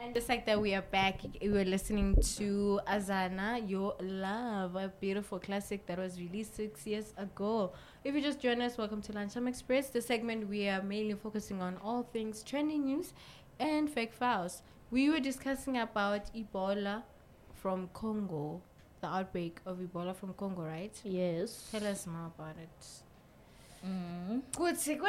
And just like that, we are back. We were listening to Azana, Your Love, a beautiful classic that was released 6 years ago. If you just joined us, welcome to Lunchtime Express, the segment we are mainly focusing on all things trending news and fake files. We were discussing about Ebola from Congo, the outbreak of Ebola from Congo, right? Yes. Tell us more about it. Okay,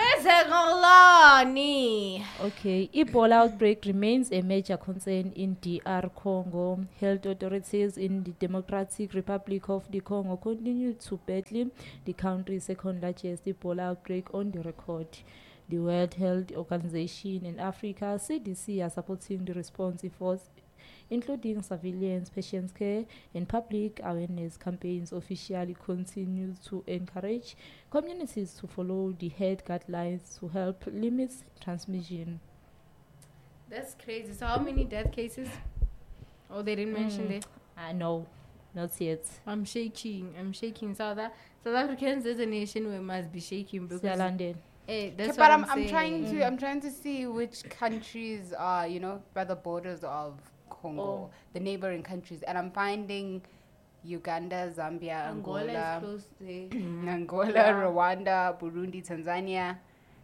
Ebola outbreak remains a major concern in DR Congo. Health authorities in the Democratic Republic of the Congo continue to battle the country's second largest Ebola outbreak on the record. The World Health Organization and Africa CDC are supporting the response efforts, including surveillance, patient care, and public awareness campaigns. Officially continue to encourage communities to follow the health guidelines to help limit transmission. That's crazy. So how many death cases? Oh, they didn't mention it. No, not yet. I'm shaking. South Africans as a nation we must be shaking because London. that's but what I'm saying. trying to see which countries are, by the borders of Congo, the neighboring countries, and I'm finding Uganda, Zambia, Angola is Angola, close there. Angola, Rwanda, Burundi, Tanzania,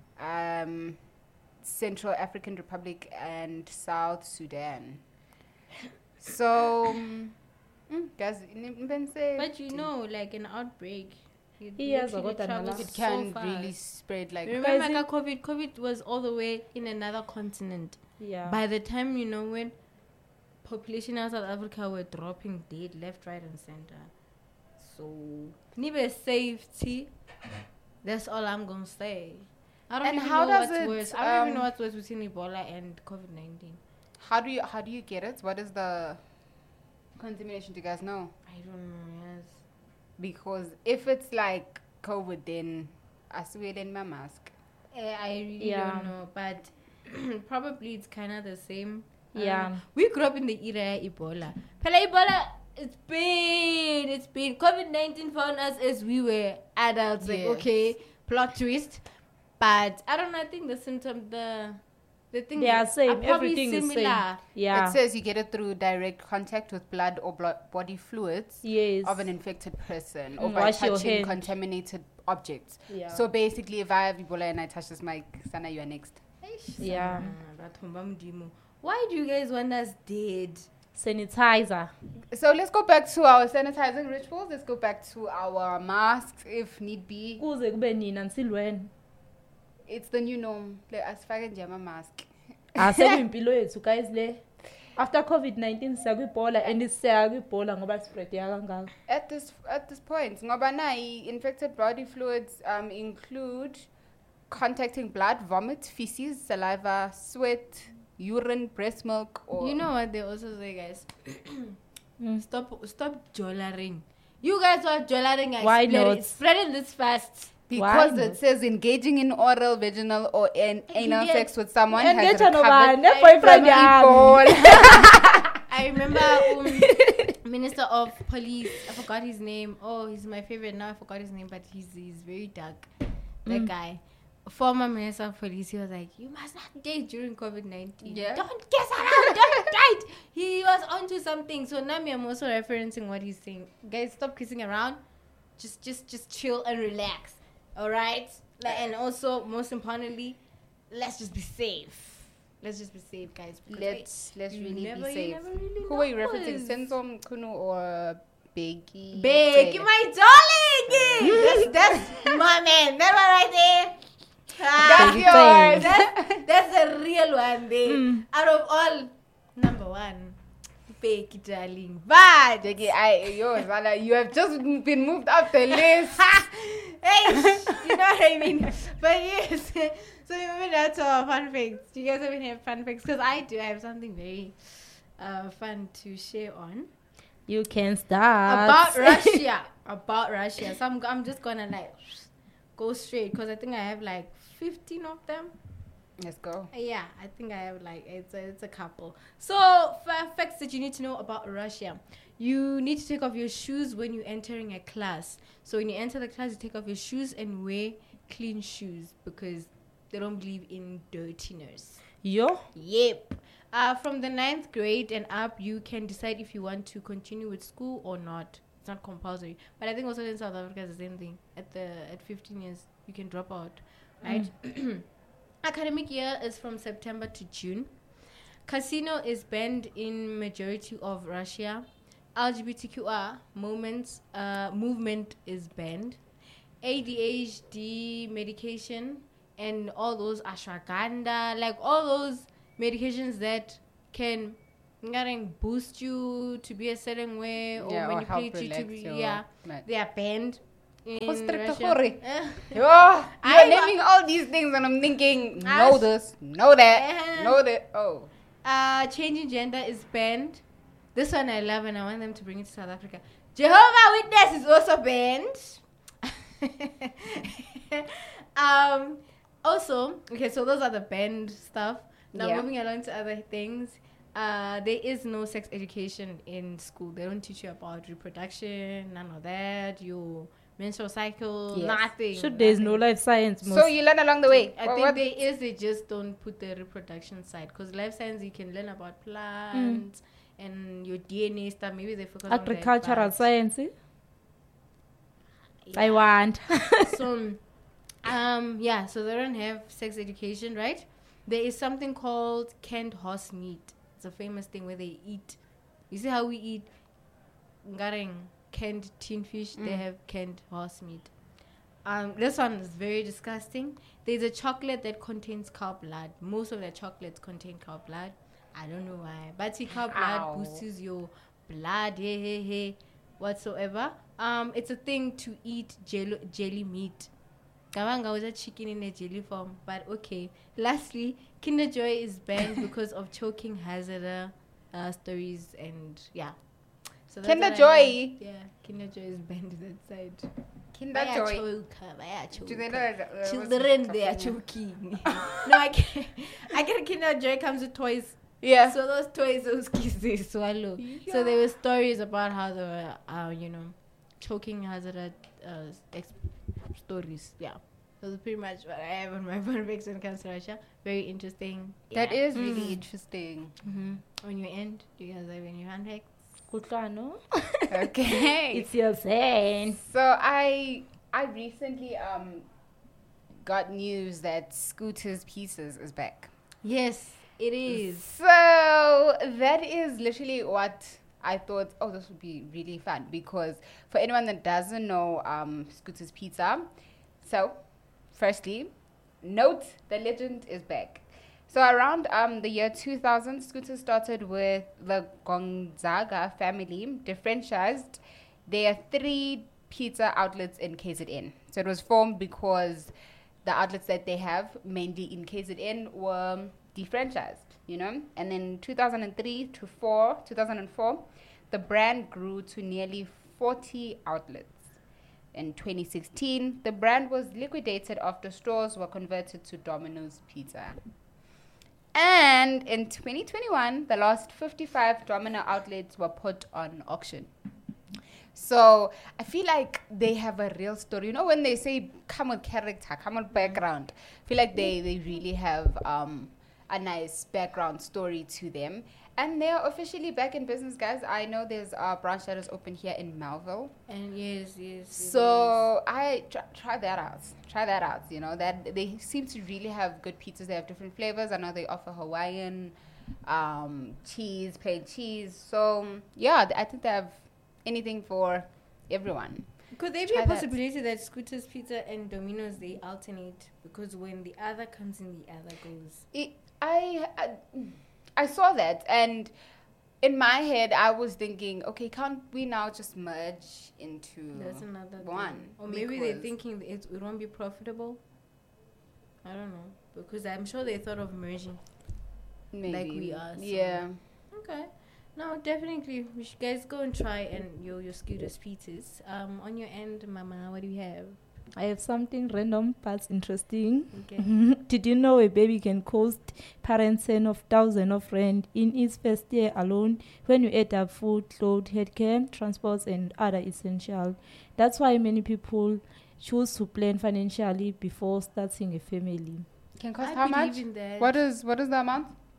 Central African Republic, and South Sudan. So, guys, But like an outbreak, Yes, literally travels it can so really fast. spread like. Remember like COVID was all the way in another continent. Yeah. By the time when population of South Africa were dropping dead left, right, and center. So, need safety. That's all I'm gonna say. I don't And even how know does what's it, worse. I don't even know what's worse between Ebola and COVID-19. How do you get it? What is the contamination? Do you guys know? I don't know. Yes. Because if it's like COVID, then I swear in my mask. I really don't know, but probably it's kind of the same. Yeah. We grew up in the era of Ebola. Pela Ebola, it's been. COVID-19 found us as we were adults. Like, Yes. okay, plot twist. But I don't know, I think the symptom, the thing They are same. are probably Everything is similar. same. Yeah. It says you get it through direct contact with blood or body fluids Yes. of an infected person or by Wash your touching hand. contaminated objects. Yeah. So basically, if I have Ebola and I touch this mic, Sana, you are next. Yeah. Why do you guys want us dead? Sanitizer. So let's go back to our sanitizing rituals. Let's go back to our masks if need be. Kuze kube nina nisilweni. It's the new norm. Let us find a mask. Asekuyimpilo yethu guys le. After COVID-19 siyakwibola and siyakwibola ngoba spread yakangaka. At this point, ngoba na infected body fluids include contacting blood, vomit, feces, saliva, sweat, urine, breast milk, or You know what they also say, guys? Stop jollering. You guys are jollering. Why not? Spreading this fast. because Why? it says engaging in oral, vaginal, or anal Yes. sex with someone And has get to know recovered man, boyfriend from yami. Ebola. I remember Minister of Police. I forgot his name. Oh, he's my favorite now. I forgot his name, but he's very dark. That guy. Former Minister of Police. He was like, "You must not date during COVID-19. Yeah. Don't kiss around. Don't date." He was onto something. So now I'm also referencing what he's saying. Guys, stop kissing around. Just chill and relax. All right. And also, most importantly, let's just be safe. Let's just be safe, guys. because Let's you really never- be you safe. never really Who are you know referencing? us. Senzo Mkunu or Becky? Becky, my darling! That's my man. That one right there. That's Becky yours. That's the real one there. Out of all, number one. Becky, darling. But, Becky, you have just been moved up the list. hey, you know what I mean? But yes, so we moving on to our fun facts. Do you guys have any fun facts? Because I do. I have something very fun to share on. You can start. About Russia. So I'm just gonna go straight because I think I have 15 of them. Let's go. Yeah, I think I have it's a couple. So facts that you need to know about Russia. You need to take off your shoes when you're entering a class. So when you enter the class, you take off your shoes and wear clean shoes because they don't believe in dirtiness. Yo. Yep. From the 9th grade and up, you can decide if you want to continue with school or not. It's not compulsory. But I think also in South Africa it's the same thing. At 15 years, you can drop out, right? Academic year is from September to June. Casino is banned in majority of Russia. LGBTQR movement is banned. ADHD medication and all those ashwagandha, like all those medications that can boost you to be a certain way or manipulate you to be they are banned in Russia. I'm naming all these things and I'm thinking, know this, know that, know that. Oh. Changing gender is banned. This one I love and I want them to bring it to South Africa. Jehovah Witness is also banned. Also, okay, so those are the banned stuff. Now moving along to other things. There is no sex education in school. They don't teach you about reproduction, none of that. Your menstrual cycle, nothing. So there's no life science. So you learn along the way. I think there is. They just don't put the reproduction side. Because life science, you can learn about plants and your DNA stuff. Maybe they focus on agricultural science. I want. So, so they don't have sex education, right? There is something called canned horse meat. It's a famous thing where they eat. You see how we eat canned tin fish? They have canned horse meat. This one is very disgusting. There's a chocolate that contains cow blood. Most of the chocolates contain cow blood. I don't know why. But see, cow blood boosts your blood, whatsoever. It's a thing to eat jelly meat. Gawanga was a chicken in a jelly form, but okay. Lastly, Kinder Joy is banned because of choking hazard stories and So Kinder Joy? Kinder Joy is banned that side. Kinder Joy. Do they know children, they are choking. No, I get Kinder Joy comes with toys. Yeah. So those toys, those kids, they swallow. Yeah. So there were stories about how they were, choking hazard stories. Yeah. That's pretty much what I have on my fun facts when it comes to Russia. Very interesting. That is really interesting. On your end, do you guys have any fun facts? Okay. It's your saying. So I recently got news that Scooter's Pizzas is back. Yes, it is. So that is literally what I thought, this would be really fun, because for anyone that doesn't know Scooter's Pizza, so firstly, note the legend is back. So around the year 2000, Scooter started with the Gonzaga family, defranchised. There are 3 pizza outlets in KZN. So it was formed because the outlets that they have, mainly in KZN, were defranchised, And then 2003 to 2004, the brand grew to nearly 40 outlets. In 2016, the brand was liquidated after stores were converted to Domino's Pizza. And in 2021, the last 55 Domino outlets were put on auction. So I feel like they have a real story. When they say come with character, come with background, I feel like they really have a nice background story to them. And they are officially back in business, guys. I know there's a branch that is open here in Melville. And yes. So I try that out. That they seem to really have good pizzas. They have different flavors. I know they offer Hawaiian, cheese, plain cheese. So I think they have anything for everyone. Could there be a possibility that Scooter's Pizza and Domino's, they alternate? Because when the other comes in, the other goes. I saw that, and in my head, I was thinking, okay, can't we now just merge into one? Thing. Or maybe they're thinking it won't be profitable. I don't know, because I'm sure they thought of merging. Maybe. Like we are. So. Yeah. Okay. No, definitely. We should guys go and try and your Scooter's Pizzas. On your end, Mama, what do you have? I have something random but interesting. Okay. Did you know a baby can cost parents tens of thousands of rand in its first year alone when you add up food, clothes, healthcare, transports, and other essentials? That's why many people choose to plan financially before starting a family. Can cost how much? In that. What is the amount?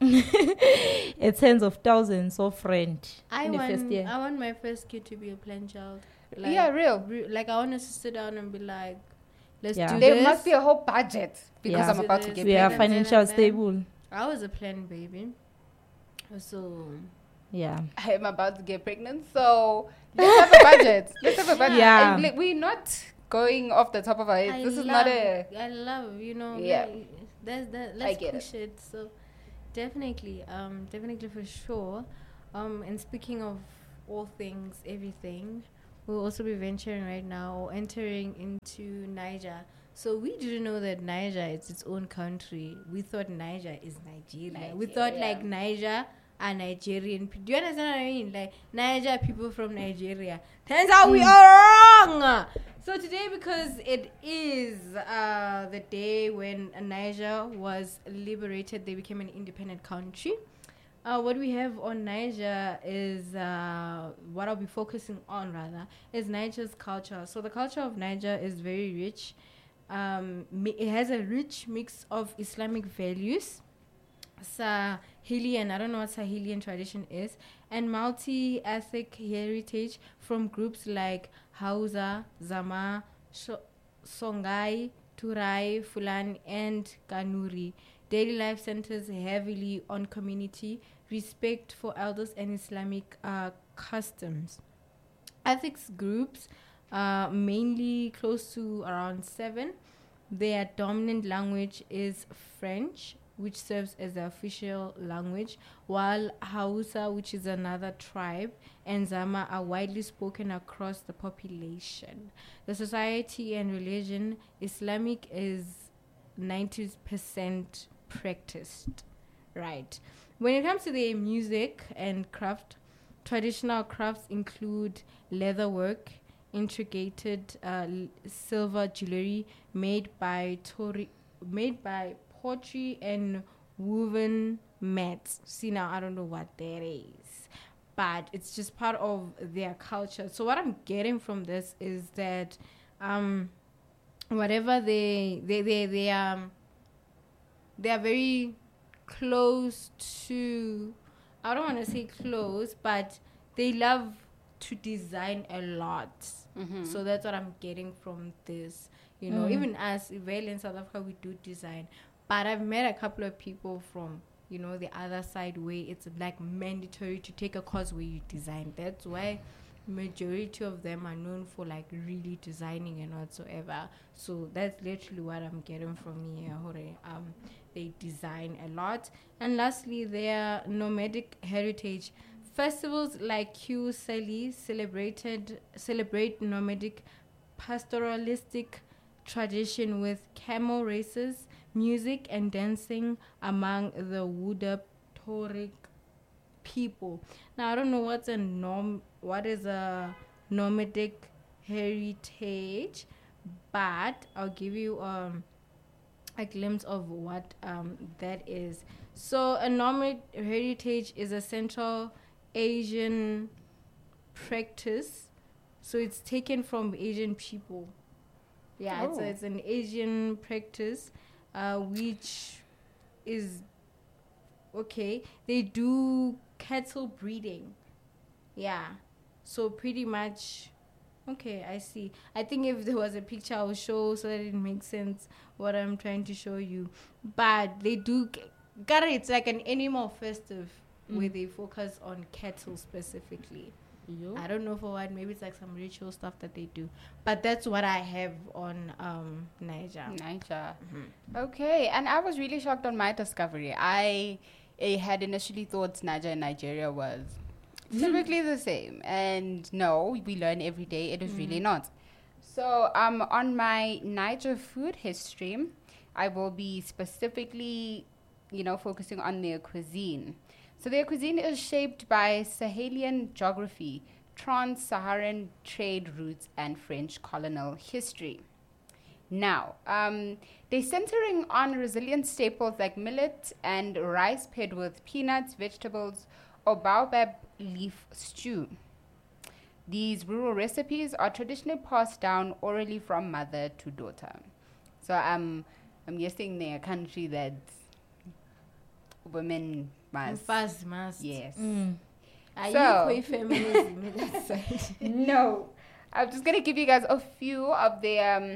tens of thousands of rent I in the first want year. I want my first kid to be a plan child. Yeah, real. Like I want us to sit down and be like, let's Yeah. do There this. must be a whole budget because Yeah. I'm about to This- get We are pregnant. financial stable. I was a planned baby, so Yeah. I'm about to get pregnant, so let's have a budget. Let's have a budget. Yeah. And, like, we're not going off the top of our heads. This is not a. I love, Yeah. like, let's I get push it. So definitely for sure. And speaking of all things, everything, we'll also be venturing right now, entering into Niger. So we didn't know that Niger is its own country. We thought Niger is Nigeria. We thought like Niger are Nigerian. Do you understand what I mean? Like Niger people from Nigeria. Turns out we are wrong. So today, because it is the day when Niger was liberated, they became an independent country. What we have on Niger is what I'll be focusing on rather is Niger's culture. So the culture of Niger is very rich. It has a rich mix of Islamic values, Sahelian, I don't know what Sahelian tradition is, and multi-ethnic heritage from groups like Hausa, Zama, Songhai, Turai, Fulani, and Kanuri. Daily life centers heavily on community, respect for elders, and Islamic customs. Ethics groups, mainly close to around 7. Their dominant language is French, which serves as the official language, while Hausa, which is another tribe, and Zama are widely spoken across the population. The society and religion, Islamic is 90% practiced. Right. When it comes to the music and craft, traditional crafts include leatherwork, intricate silver jewelry made by pottery and woven mats. See, now I don't know what that is, but it's just part of their culture. So what I'm getting from this is that whatever they are very close to, I don't want to say close, but they love to design a lot. So that's what I'm getting from this. Even us, well, in South Africa, we do design. But I've met a couple of people from, the other side where it's like mandatory to take a course where you design. That's why majority of them are known for like really designing and whatsoever. So that's literally what I'm getting from here. They design a lot. And lastly, their nomadic heritage. Festivals like Q Sali celebrate nomadic pastoralistic tradition with camel races, music and dancing among the Wuda Torik people. Now I don't know what is a nomadic heritage, but I'll give you a glimpse of what that is. So a nomadic heritage is a Central Asian practice. So it's taken from Asian people. Yeah, it's an Asian practice, which is okay. They do cattle breeding. Yeah, so pretty much. Okay, I see. I think if there was a picture, I will show so that it makes sense what I'm trying to show you. But they do. It's like an animal festive where they focus on cattle specifically. I don't know for what. Maybe it's like some ritual stuff that they do. But that's what I have on Niger. Okay, and I was really shocked on my discovery. I had initially thought Niger and Nigeria was typically the same. And no, we learn every day. It is really not. So on my Niger food history, I will be specifically, focusing on their cuisine. So their cuisine is shaped by Sahelian geography, trans-Saharan trade routes, and French colonial history. Now, they're centering on resilient staples like millet and rice paired with peanuts, vegetables, or baobab leaf stew. These rural recipes are traditionally passed down orally from mother to daughter. So I'm guessing they're a country that's women must. Fast must. Yes. Are So- you feminism in that side? No. I'm just going to give you guys a few of the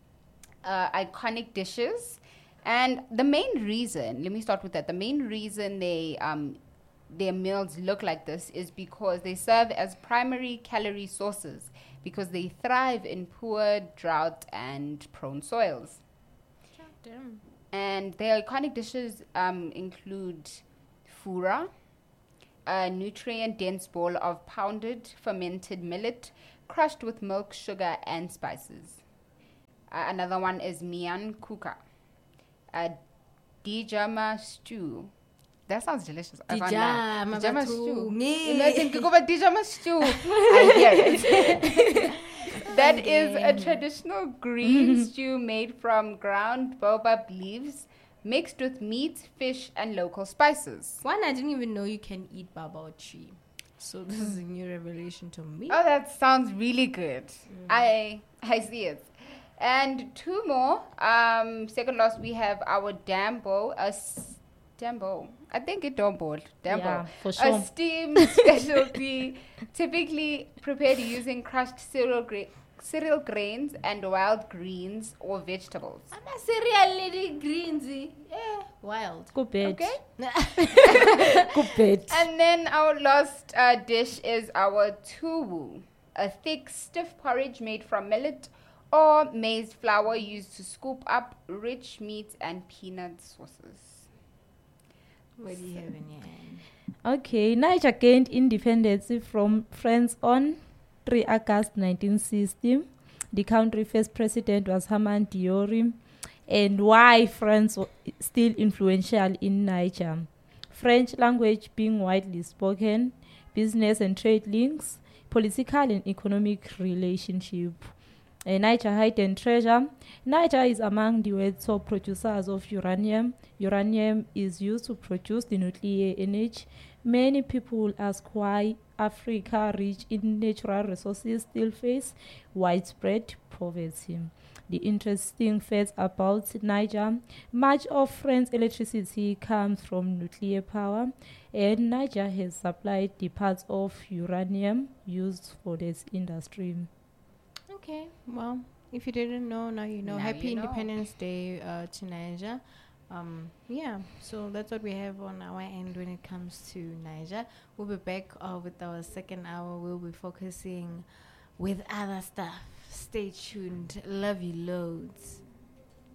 iconic dishes. And the main reason, let me start with that. The main reason their meals look like this is because they serve as primary calorie sources because they thrive in poor, drought, and prone soils. Damn. And their iconic dishes include fura, a nutrient-dense ball of pounded fermented millet crushed with milk, sugar, and spices. Another one is mian kuka, a dijama stew. That sounds delicious. I can't lie. Dijama Dijama bathu. stew. Nge. Imagine kukuba dijama stew. I hear it. That is a traditional green stew made from ground baobab leaves mixed with meat, fish, and local spices. One, I didn't even know you can eat baba tree. So this is a new revelation to me. Oh, that sounds really good. I see it. And two more. Second last, we have our dambo. Dambo. I think it's dambo. Dambo. Yeah, for A sure. steamed specialty typically prepared using crushed cereal grains and wild greens or vegetables. I'm a cereal lady greensy. Yeah, wild. Good bed. Okay. Good bed. And then our last dish is our tuwu, a thick, stiff porridge made from millet or maize flour used to scoop up rich meat and peanut sauces. What do you have in your hand? Okay, Niger gained independence from France on 3 August 1960. The country's first president was Hamad Diori. And why France was still influential in Niger? French language being widely spoken, business and trade links, political and economic relationship. Niger hidden treasure. Niger is among the world's top producers of uranium. Uranium is used to produce the nuclear energy. Many people ask why Africa, rich in natural resources, still face widespread poverty. The interesting facts about Niger: much of France's electricity comes from nuclear power, and Niger has supplied the parts of uranium used for this industry. Okay, well, if you didn't know, now you know. Now Happy you know. Independence Day to Niger. Yeah, so that's what we have on our end when it comes to Niger. We'll be back with our second hour. We'll be focusing with other stuff. Stay tuned. Love you loads.